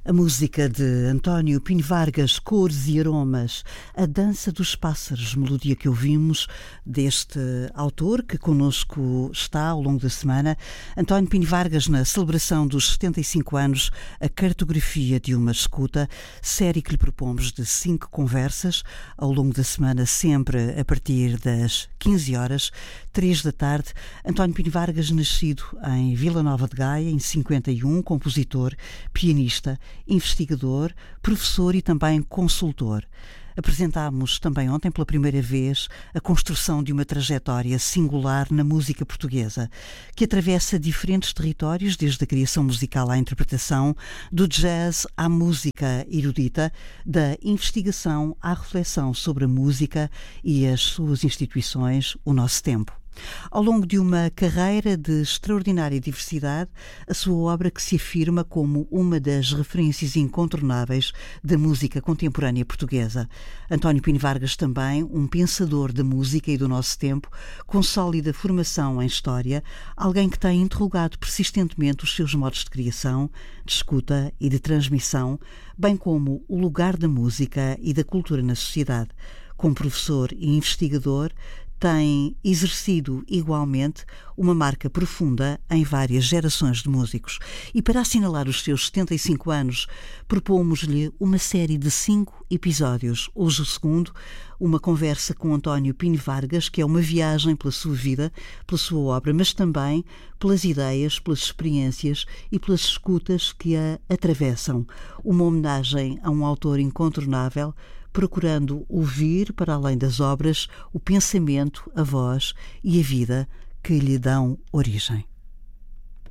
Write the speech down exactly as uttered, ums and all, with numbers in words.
A música de António Pinho Vargas, Cores e Aromas, A Dança dos Pássaros, melodia que ouvimos deste autor que connosco está ao longo da semana. António Pinho Vargas, na celebração dos setenta e cinco anos, A Cartografia de uma Escuta, série que lhe propomos de cinco conversas ao longo da semana, sempre a partir das quinze horas, três da tarde. António Pinho Vargas, nascido em Vila Nova de Gaia, em cinquenta e um, compositor, pianista, investigador, professor e também consultor. Apresentámos também ontem pela primeira vez a construção de uma trajetória singular na música portuguesa, que atravessa diferentes territórios, desde a criação musical à interpretação, do jazz à música erudita, da investigação à reflexão sobre a música e as suas instituições, o nosso tempo. Ao longo de uma carreira de extraordinária diversidade, a sua obra que se afirma como uma das referências incontornáveis da música contemporânea portuguesa. António Pinho Vargas também, um pensador da música e do nosso tempo, com sólida formação em história, alguém que tem interrogado persistentemente os seus modos de criação, de escuta e de transmissão, bem como o lugar da música e da cultura na sociedade. Como professor e investigador, tem exercido igualmente uma marca profunda em várias gerações de músicos. E para assinalar os seus setenta e cinco anos, propomos-lhe uma série de cinco episódios. Hoje o segundo, uma conversa com António Pinho Vargas, que é uma viagem pela sua vida, pela sua obra, mas também pelas ideias, pelas experiências e pelas escutas que a atravessam. Uma homenagem a um autor incontornável, procurando ouvir, para além das obras, o pensamento, a voz e a vida que lhe dão origem.